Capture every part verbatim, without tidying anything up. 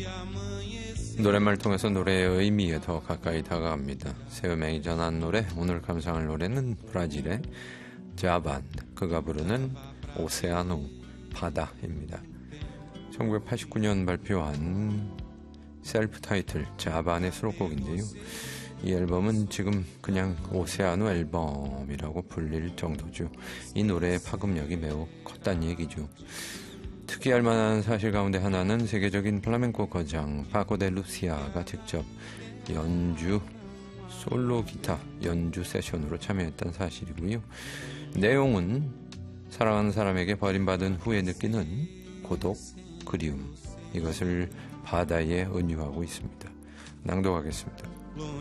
노랫말 통해서 노래의 의미에 더 가까이 다가갑니다. 세우명이 전한 노래, 오늘 감상할 노래는 브라질의 자반, 그가 부르는 오세아노, 바다입니다. 천구백팔십구 년 발표한 셀프 타이틀 자반의 수록곡인데요. 이 앨범은 지금 그냥 오세아노 앨범이라고 불릴 정도죠. 이 노래의 파급력이 매우 컸다는 얘기죠. 특이할 만한 사실 가운데 하나는 세계적인 플라멩코 거장 파코 데 루시아가 직접 연주, 솔로 기타 연주 세션으로 참여했다는 사실이고요. 내용은 사랑하는 사람에게 버림받은 후에 느끼는 고독, 그리움, 이것을 바다에 은유하고 있습니다. 낭독하겠습니다.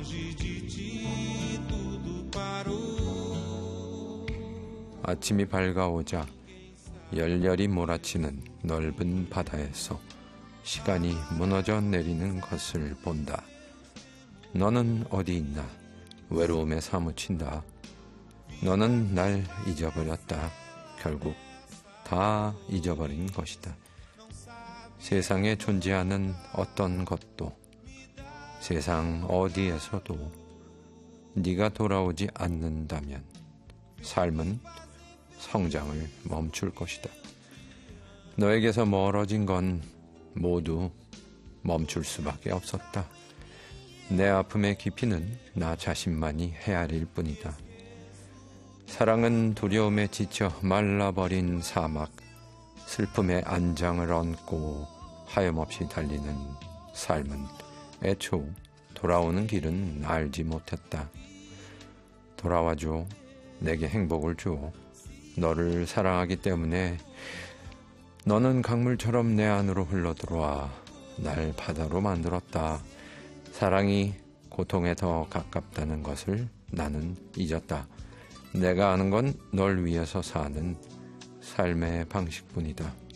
아침이 밝아오자 열렬히 몰아치는 넓은 바다에서 시간이 무너져 내리는 것을 본다. 너는 어디 있나? 외로움에 사무친다. 너는 날 잊어버렸다. 결국 다 잊어버린 것이다. 세상에 존재하는 어떤 것도, 세상 어디에서도 네가 돌아오지 않는다면 삶은 성장을 멈출 것이다. 너에게서 멀어진 건 모두 멈출 수밖에 없었다. 내 아픔의 깊이는 나 자신만이 헤아릴 뿐이다. 사랑은 두려움에 지쳐 말라버린 사막, 슬픔의 안장을 얹고 하염없이 달리는 삶은 애초 돌아오는 길은 알지 못했다. 돌아와줘. 내게 행복을 줘. 너를 사랑하기 때문에 너는 강물처럼 내 안으로 흘러들어와 날 바다로 만들었다. 사랑이 고통에 더 가깝다는 것을 나는 잊었다. 내가 아는 건 널 위해서 사는 삶의 방식뿐이다.